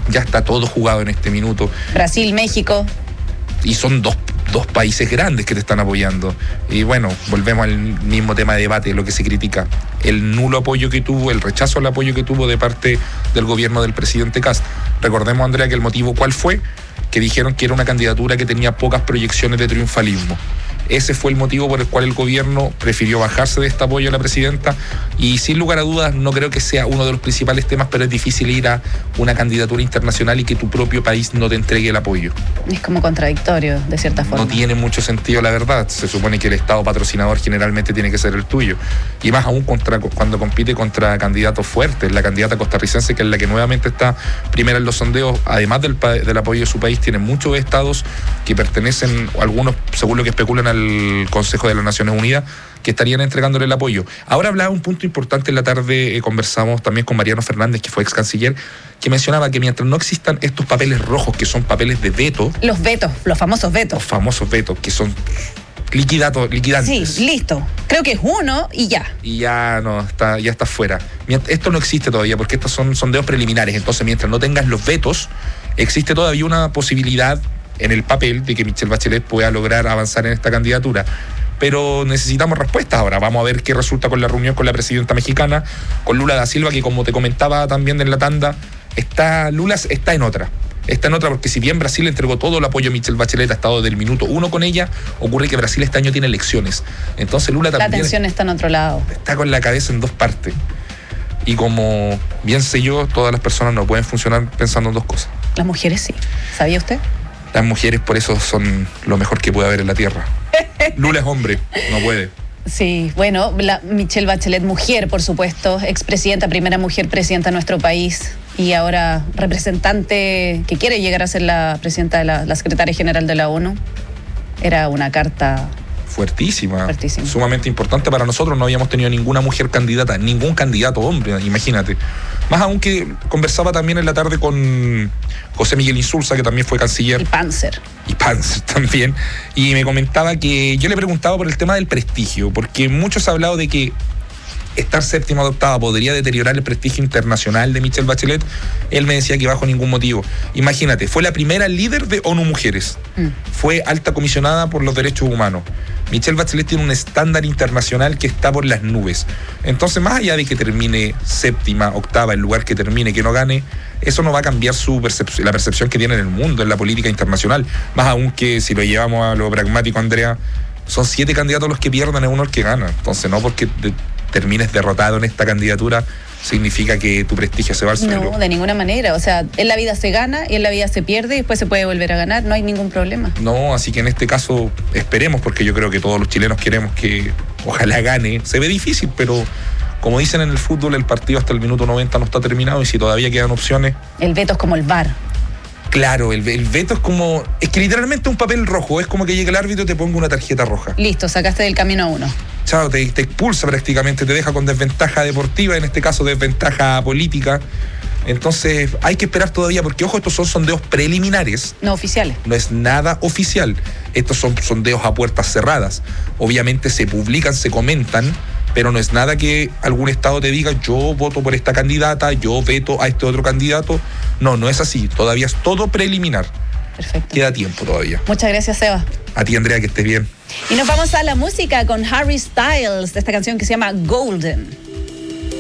ya está todo jugado en este minuto. Brasil, México. Y son dos países grandes que te están apoyando. Y bueno, volvemos al mismo tema de debate, lo que se critica. El nulo apoyo que tuvo, el rechazo al apoyo que tuvo de parte del gobierno del presidente Kast. Recordemos, Andrea, que el motivo ¿cuál fue? Que dijeron que era una candidatura que tenía pocas proyecciones de triunfalismo. Ese fue el motivo por el cual el gobierno prefirió bajarse de este apoyo a la presidenta, y sin lugar a dudas no creo que sea uno de los principales temas, pero es difícil ir a una candidatura internacional y que tu propio país no te entregue el apoyo. Es como contradictorio, de cierta forma. No tiene mucho sentido, la verdad. Se supone que el Estado patrocinador generalmente tiene que ser el tuyo, y más aún cuando compite contra candidatos fuertes. La candidata costarricense, que es la que nuevamente está primera en los sondeos, además del apoyo de su país, tiene muchos estados que pertenecen, algunos según lo que especulan, al Consejo de las Naciones Unidas, que estarían entregándole el apoyo. Ahora hablaba un punto importante en la tarde, conversamos también con Mariano Fernández, que fue ex canciller, que mencionaba que mientras no existan estos papeles rojos, que son papeles de veto. Los vetos, los famosos vetos. Los famosos vetos, que son liquidantes. Sí, listo. Creo que es uno y ya. Y ya está fuera. Esto no existe todavía, porque estos son sondeos preliminares. Entonces, mientras no tengas los vetos, existe todavía una posibilidad en el papel de que Michelle Bachelet pueda lograr avanzar en esta candidatura. Pero necesitamos respuestas ahora. Vamos a ver qué resulta con la reunión con la presidenta mexicana, con Lula da Silva, que como te comentaba también en la tanda, Lula está en otra. Está en otra porque si bien Brasil entregó todo el apoyo a Michelle Bachelet, ha estado del minuto uno con ella, ocurre que Brasil este año tiene elecciones. Entonces Lula también... La atención está en otro lado. Está con la cabeza en dos partes. Y como bien sé yo, todas las personas no pueden funcionar pensando en dos cosas. Las mujeres sí. ¿Sabía usted? Las mujeres por eso son lo mejor que puede haber en la tierra. Lula es hombre, no puede. Sí, bueno, Michelle Bachelet, mujer, por supuesto, expresidenta, primera mujer presidenta de nuestro país y ahora representante que quiere llegar a ser la presidenta de la secretaria general de la ONU. Era una carta... Fuertísima, sumamente importante para nosotros. No habíamos tenido ninguna mujer candidata, ningún candidato hombre, imagínate. Más aún que conversaba también en la tarde con José Miguel Insulza, que también fue canciller. Y Panzer también. Y me comentaba que yo le preguntaba por el tema del prestigio, porque muchos han hablado de que estar séptima o octava podría deteriorar el prestigio internacional de Michelle Bachelet. Él me decía que bajo ningún motivo. Imagínate, fue la primera líder de ONU Mujeres. Fue alta comisionada por los derechos humanos. Michelle Bachelet tiene un estándar internacional que está por las nubes. Entonces, más allá de que termine séptima, octava, el lugar que termine, que no gane, eso no va a cambiar la percepción que tiene en el mundo, en la política internacional. Más aún que si lo llevamos a lo pragmático, Andrea, son 7 candidatos los que pierden y uno el que gana. Entonces, no porque termines derrotado en esta candidatura significa que tu prestigio se va al suelo. No, de ninguna manera. O sea, en la vida se gana y en la vida se pierde y después se puede volver a ganar. No hay ningún problema. No, así que en este caso esperemos, porque yo creo que todos los chilenos queremos que ojalá gane. Se ve difícil, pero como dicen en el fútbol, el partido hasta el minuto 90 no está terminado, y si todavía quedan opciones... El veto es como el VAR. Claro, el veto es como... Es que literalmente un papel rojo. Es como que llegue el árbitro y te ponga una tarjeta roja. Listo, sacaste del camino a uno. Chao, te expulsa prácticamente, te deja con desventaja deportiva, en este caso desventaja política. Entonces hay que esperar todavía, porque ojo, estos son sondeos preliminares. No oficiales. No es nada oficial. Estos son sondeos a puertas cerradas. Obviamente se publican, se comentan, pero no es nada que algún estado te diga yo voto por esta candidata, yo veto a este otro candidato. No es así. Todavía es todo preliminar. Perfecto. Queda tiempo todavía. Muchas gracias, Seba. A ti, Andrea, que estés bien. Y nos vamos a la música con Harry Styles, de esta canción que se llama Golden.